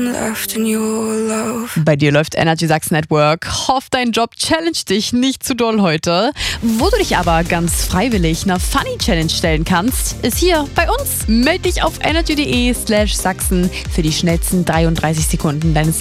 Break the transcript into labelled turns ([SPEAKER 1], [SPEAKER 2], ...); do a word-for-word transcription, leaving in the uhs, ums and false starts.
[SPEAKER 1] Bei dir läuft Energy Sachsen at Work. Hoff, dein Job challenge dich nicht zu doll heute. Wo du dich aber ganz freiwillig einer Funny Challenge stellen kannst, ist hier bei uns. Meld dich auf energy.de slash Sachsen für die schnellsten dreiunddreißig Sekunden deines